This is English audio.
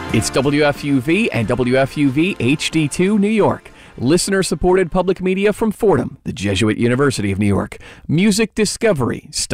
It's WFUV and WFUV HD2 New York. Listener-supported public media from Fordham, the Jesuit University of New York. Music discovery.